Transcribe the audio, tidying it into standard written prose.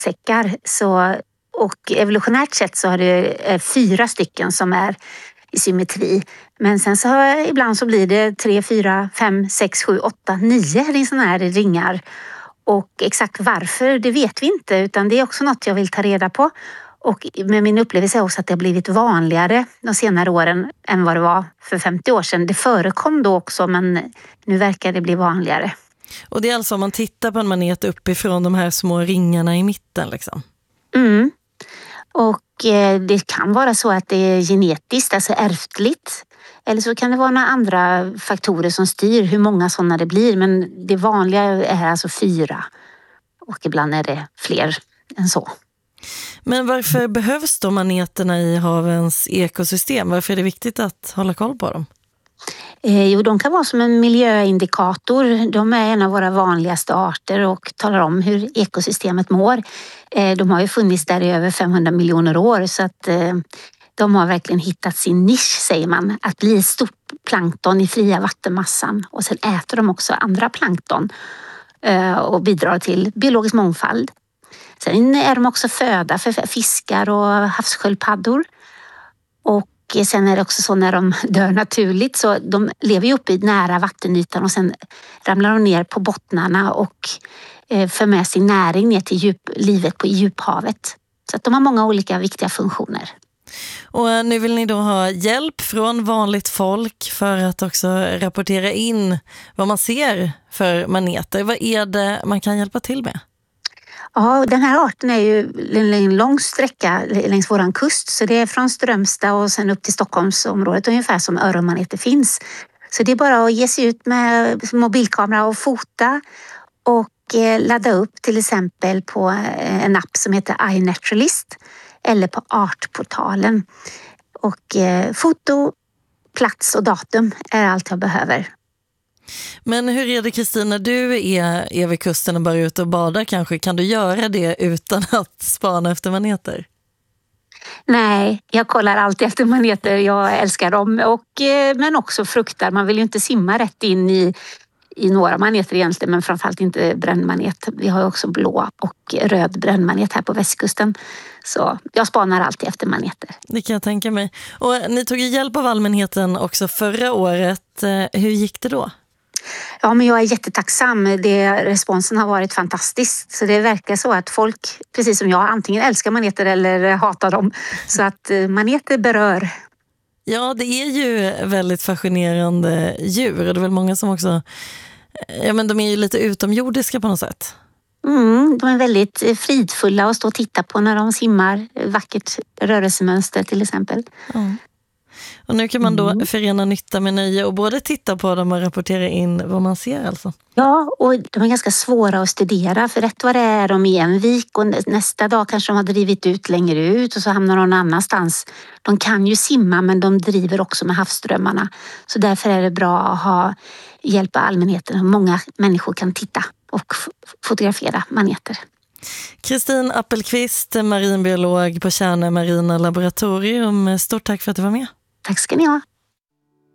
matsäckar. Och evolutionärt sett så har det 4 stycken som är i symmetri. Men sen så ibland så blir det 3, 4, 5, 6, 7, 8, 9 sådana här ringar. Och exakt varför, det vet vi inte, utan det är också något jag vill ta reda på. Och med min upplevelse är också att det har blivit vanligare de senare åren än vad det var för 50 år sedan. Det förekom då också, men nu verkar det bli vanligare. Och det är alltså om man tittar på en manet uppifrån de här små ringarna i mitten liksom? Mm. Och det kan vara så att det är genetiskt, alltså ärftligt. Eller så kan det vara några andra faktorer som styr hur många sådana det blir. Men det vanliga är alltså 4. Och ibland är det fler än så. Men varför behövs då maneterna i havens ekosystem? Varför är det viktigt att hålla koll på dem? Jo, de kan vara som en miljöindikator. De är en av våra vanligaste arter och talar om hur ekosystemet mår. De har ju funnits där i över 500 miljoner år, så att de har verkligen hittat sin nisch, säger man. Att bli stort plankton i fria vattenmassan, och sen äter de också andra plankton och bidrar till biologisk mångfald. Sen är de också föda för fiskar och havssköldpaddor. Och sen är det också så när de dör naturligt, så de lever ju uppe i nära vattenytan och sen ramlar de ner på bottnarna och för med sin näring ner till livet på djuphavet. Så att de har många olika viktiga funktioner. Och nu vill ni då ha hjälp från vanligt folk för att också rapportera in vad man ser för maneter. Vad är det man kan hjälpa till med? Ja, den här arten är ju en lång sträcka längs våran kust, så det är från Strömstad och sen upp till Stockholmsområdet ungefär som öronmaneter finns. Så det är bara att ge sig ut med mobilkamera och fota och ladda upp till exempel på en app som heter iNaturalist eller på Artportalen. Och foto, plats och datum är allt jag behöver. Men hur är det, Kristina, du är vid kusten och bara ute och badar kanske? Kan du göra det utan att spana efter maneter? Nej, jag kollar alltid efter maneter. Jag älskar dem, men också fruktar. Man vill ju inte simma rätt in i några maneter egentligen, men framförallt inte brännmanet. Vi har också blå och röd brännmanet här på västkusten. Så jag spanar alltid efter maneter. Det kan jag tänka mig. Och ni tog ju hjälp av allmänheten också förra året. Hur gick det då? Ja, men jag är jättetacksam. Responsen har varit fantastisk. Så det verkar så att folk, precis som jag, antingen älskar maneter eller hatar dem. Så att maneter berör. Ja, det är ju väldigt fascinerande djur. Och det är väl många som också... Ja, men de är ju lite utomjordiska på något sätt. De är väldigt fridfulla att stå och titta på när de simmar. Vackert rörelsemönster till exempel. Ja. Och nu kan man då förena nytta med nöje och både titta på dem och rapportera in vad man ser alltså. Ja, och de är ganska svåra att studera, för rätt vad det är de i en vik och nästa dag kanske de har drivit ut längre ut och så hamnar de någon annanstans. De kan ju simma, men de driver också med havsströmmarna. Så därför är det bra att ha hjälp av allmänheten. Många människor kan titta och fotografera maneter. Kristin Appelqvist, marinbiolog på Tjärnö marina laboratorium. Stort tack för att du var med. Tack ska ni ha.